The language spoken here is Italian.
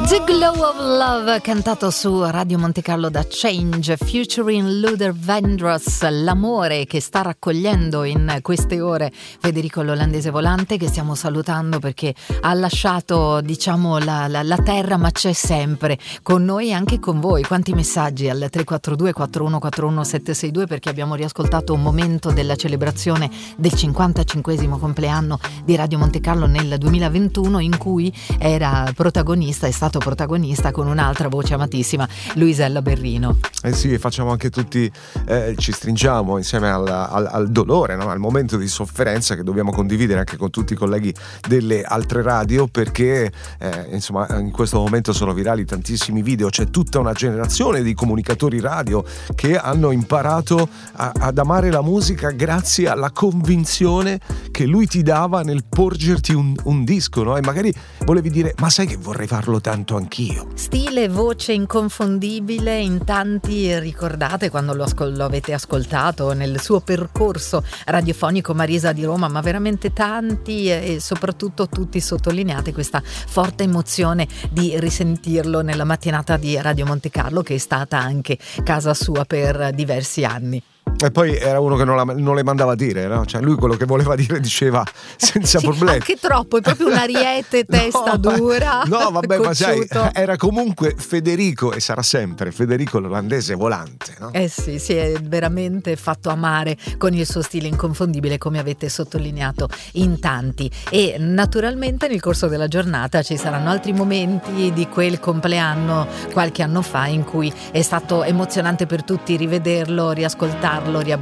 The Glow of Love, cantato su Radio Monte Carlo da Change, featuring Luther Vandross, l'amore che sta raccogliendo in queste ore Federico l'Olandese Volante, che stiamo salutando perché ha lasciato, diciamo, la terra, ma c'è sempre con noi e anche con voi. Quanti messaggi al 342 4141 762, perché abbiamo riascoltato un momento della celebrazione del 55esimo compleanno di Radio Monte Carlo nel 2021, in cui era protagonista, è stato protagonista con un'altra voce amatissima, Luisella Berrino. Sì, facciamo anche tutti, ci stringiamo insieme al dolore, no? Al momento di sofferenza che dobbiamo condividere anche con tutti i colleghi delle altre radio, perché insomma in questo momento sono virali tantissimi video, c'è tutta una generazione di comunicatori radio che hanno imparato ad amare la musica grazie alla convinzione che lui ti dava nel porgerti un disco, no? E magari volevi dire: ma sai che vorrei farlo tanto anch'io. Stile e voce inconfondibile, in tanti ricordate quando lo avete ascoltato nel suo percorso radiofonico, Marisa di Roma, ma veramente tanti, e soprattutto tutti sottolineate questa forte emozione di risentirlo nella mattinata di Radio Monte Carlo, che è stata anche casa sua per diversi anni. E poi era uno che non le mandava dire, no? Cioè lui quello che voleva dire diceva senza problemi. Anche troppo, è proprio un ariete, testa dura. No, vabbè, cocciuto. Ma sai, era comunque Federico, e sarà sempre Federico l'Olandese Volante, no? Sì, si è veramente fatto amare con il suo stile inconfondibile, come avete sottolineato in tanti. E naturalmente nel corso della giornata ci saranno altri momenti di quel compleanno qualche anno fa, in cui è stato emozionante per tutti rivederlo, riascoltarlo,